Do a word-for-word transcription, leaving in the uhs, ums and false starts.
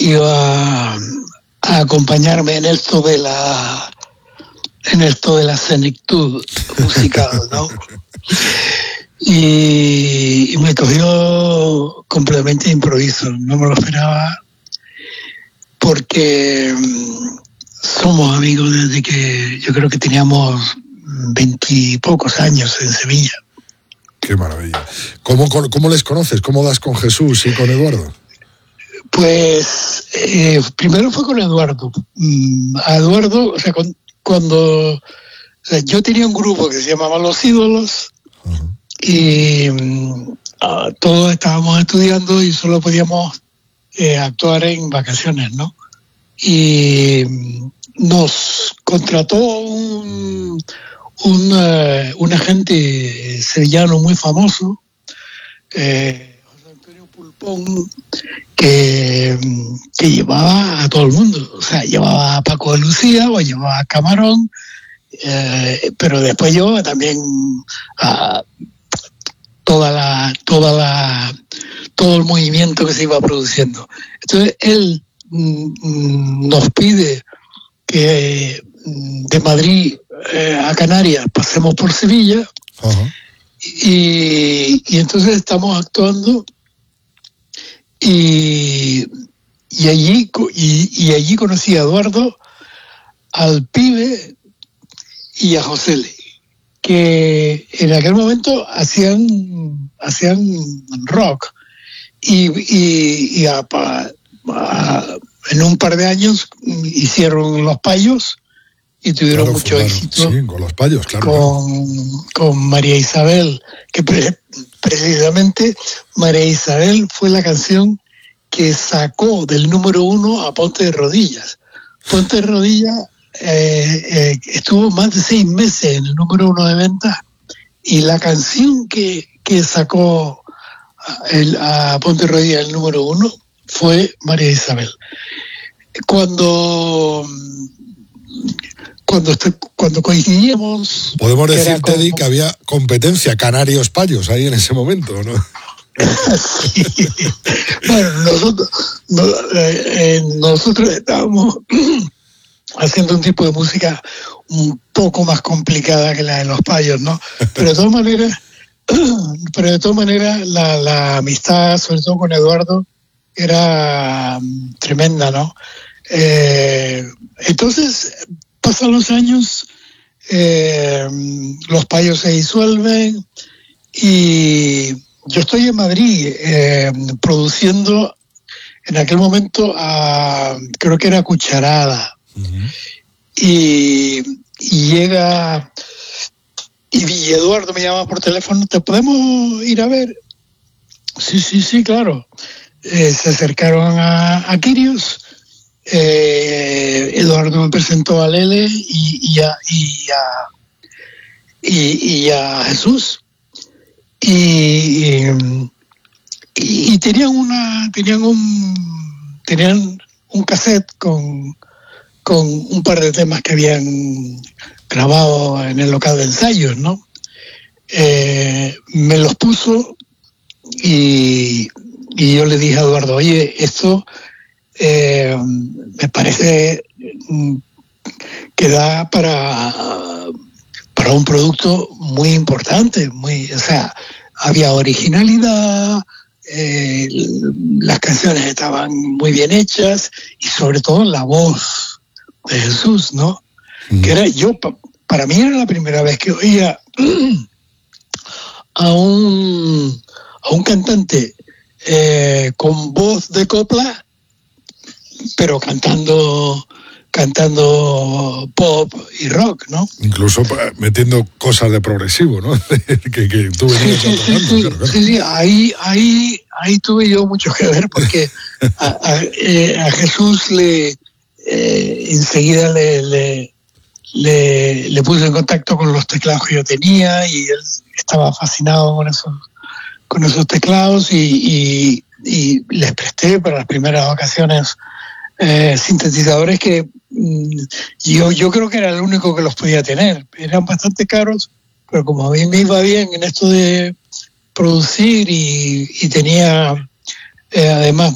iba a acompañarme en esto de la en esto de la senectud musical, ¿no? Y, y me cogió completamente de improviso, no me lo esperaba, porque somos amigos desde que yo creo que teníamos veintipocos años en Sevilla. Qué maravilla. ¿Cómo, cómo les conoces? ¿Cómo das con Jesús y con Eduardo? Pues eh, primero fue con Eduardo. A Eduardo, o sea, con, cuando o sea, yo tenía un grupo que se llamaba Los Ídolos, uh-huh. y uh, todos estábamos estudiando y solo podíamos eh, actuar en vacaciones, ¿no? Y nos contrató un, un, uh, un agente sevillano muy famoso, eh, José Antonio Pulpón, que, que llevaba a todo el mundo, o sea, llevaba a Paco de Lucía o llevaba a Camarón, eh, pero después llevaba también a toda la, toda la, todo el movimiento que se iba produciendo. Entonces él mm, nos pide que de Madrid eh, a Canarias pasemos por Sevilla, uh-huh. y, y entonces estamos actuando. Y, y allí y, y allí conocí a Eduardo, al pibe y a José, que en aquel momento hacían hacían rock y, y, y a, a, en un par de años hicieron Los Payos y tuvieron claro, mucho claro, éxito. Sí, con Los Payos, claro. Con, con María Isabel, que pre, precisamente María Isabel fue la canción que sacó del número uno a Ponte de Rodillas. Ponte de Rodillas eh, eh, estuvo más de seis meses en el número uno de ventas, y la canción que, que sacó el, a Ponte de Rodillas el número uno fue María Isabel. Cuando Cuando, estoy, cuando coincidíamos... Podemos decir, como... Teddy, que había competencia Canarios-Payos ahí en ese momento, ¿no? Sí. Bueno, nosotros, no, eh, nosotros estábamos haciendo un tipo de música un poco más complicada que la de Los Payos, ¿no? Pero de todas maneras, pero de todas maneras la, la amistad, sobre todo con Eduardo, era tremenda, ¿no? Eh, entonces... Pasan los años, eh, Los Payos se disuelven y yo estoy en Madrid eh, produciendo en aquel momento a, creo que era Cucharada, uh-huh. y, y llega y Eduardo me llama por teléfono, ¿te podemos ir a ver? Sí, sí, sí, claro. Eh, se acercaron a, a Quirios. Eh, Eduardo me presentó a Lele y, y, a, y, a, y, y a Jesús, y, y, y tenían una tenían un tenían un cassette con con un par de temas que habían grabado en el local de ensayos, ¿no? Eh, me los puso y, y yo le dije a Eduardo, oye, esto Eh, me parece que da para para un producto muy importante, muy, o sea, había originalidad, eh, las canciones estaban muy bien hechas y sobre todo la voz de Jesús, ¿no? Mm. Que era yo, para mí era la primera vez que oía a un a un cantante eh, con voz de copla, pero cantando cantando pop y rock, ¿no? Incluso metiendo cosas de progresivo, ¿no? que, que tú venías sí, sí, tocando, sí, claro, claro. sí, sí, ahí, ahí, ahí tuve yo mucho que ver, porque a, a, eh, a Jesús le eh, enseguida le, le, le, le puse en contacto con los teclados que yo tenía y él estaba fascinado con esos, con esos teclados y, y, y les presté para las primeras ocasiones Eh, sintetizadores que mm, yo, yo creo que era el único que los podía tener. Eran bastante caros, pero como a mí me iba bien en esto de producir y, y tenía eh, además